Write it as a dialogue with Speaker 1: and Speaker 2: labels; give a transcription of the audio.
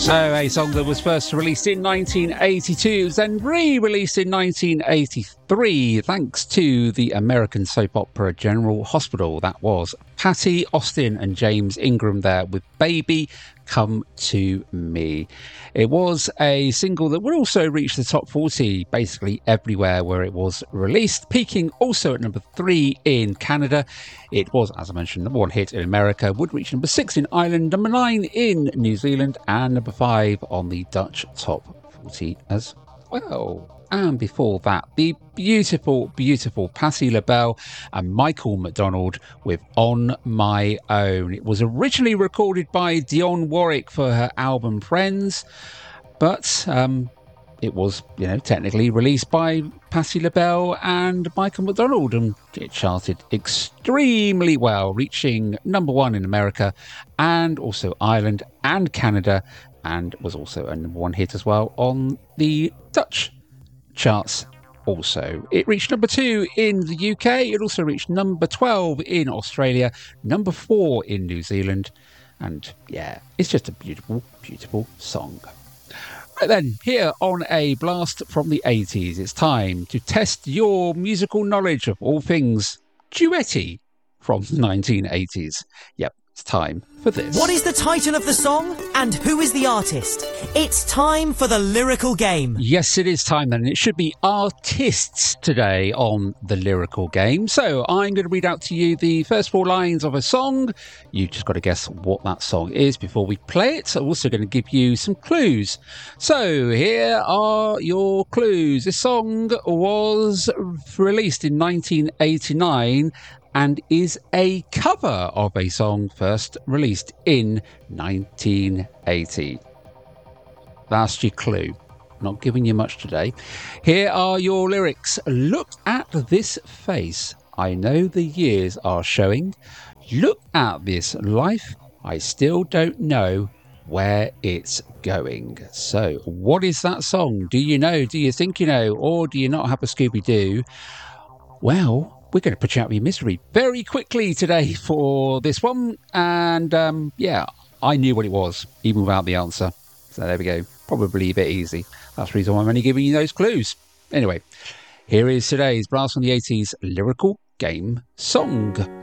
Speaker 1: So, a song that was first released in 1982, then re-released in 1983, thanks to the American soap opera General Hospital. That was Patti Austin and James Ingram there with Baby Come to Me. It was a single that would also reach the top 40 basically everywhere where it was released, peaking also at number 3 in Canada. It was, as I mentioned, number 1 hit in America, would reach number 6 in Ireland, number 9 in New Zealand, and number 5 on the Dutch top 40 as well. And before that, the beautiful, beautiful Patti LaBelle and Michael McDonald with On My Own. It was originally recorded by Dionne Warwick for her album Friends, but it was, technically released by Patti LaBelle and Michael McDonald, and it charted extremely well, reaching number 1 in America and also Ireland and Canada, and was also a number 1 hit as well on the Dutch charts. Also, it reached number 2 in the UK. It also reached number 12 in Australia, number 4 in New Zealand, and yeah, it's just a beautiful, beautiful song. Right then, here on a blast from the 80s, it's time to test your musical knowledge of all things duetty from the 1980s. Yep, it's time for this.
Speaker 2: What is the title of the song and who is the artist? It's time for the lyrical game.
Speaker 1: Yes, it is time then. It should be artists today on the lyrical game. So I'm going to read out to you the first 4 lines of a song. You've just got to guess what that song is before we play it. I'm also going to give you some clues. So here are your clues. This song was released in 1989 and is a cover of a song first released in 1980. That's your clue. Not giving you much today. Here are your lyrics. Look at this face. I know the years are showing. Look at this life. I still don't know where it's going. So, what is that song? Do you know? Do you think you know? Or do you not have a Scooby-Doo? Well, we're going to put you out of your misery very quickly today for this one. And I knew what it was, even without the answer. So there we go. Probably a bit easy. That's the reason why I'm only giving you those clues. Anyway, here is today's Blast from the 80s lyrical game song.